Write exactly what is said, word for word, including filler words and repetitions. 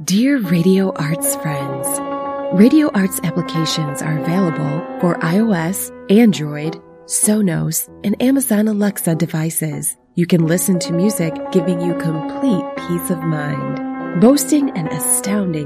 Dear Radio Arts friends, Radio Arts applications are available for iOS, Android, Sonos, and Amazon Alexa devices. You can listen to music giving you complete peace of mind. Boasting an astounding